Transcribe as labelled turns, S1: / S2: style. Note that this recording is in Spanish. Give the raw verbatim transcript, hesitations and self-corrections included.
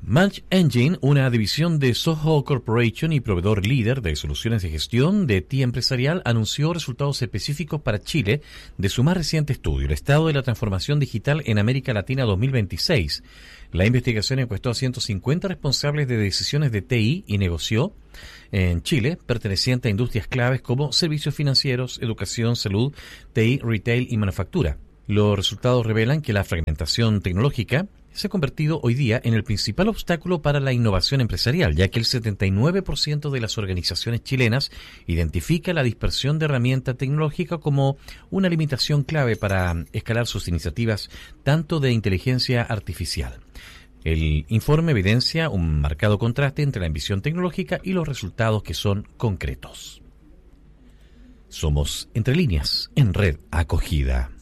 S1: Match Engine, una división de Soho Corporation y proveedor líder de soluciones de gestión de T I A empresarial, anunció resultados específicos para Chile de su más reciente estudio, el estado de la transformación digital en América Latina dos mil veintiséis. La investigación encuestó a ciento cincuenta responsables de decisiones de T I y negoció en Chile, perteneciente a industrias claves como servicios financieros, educación, salud, T I, retail y manufactura. Los resultados revelan que la fragmentación tecnológica se ha convertido hoy día en el principal obstáculo para la innovación empresarial, ya que el setenta y nueve por ciento de las organizaciones chilenas identifica la dispersión de herramienta tecnológica como una limitación clave para escalar sus iniciativas, tanto de inteligencia artificial. El informe evidencia un marcado contraste entre la ambición tecnológica y los resultados que son concretos. Somos Entre Líneas en Red Acogida.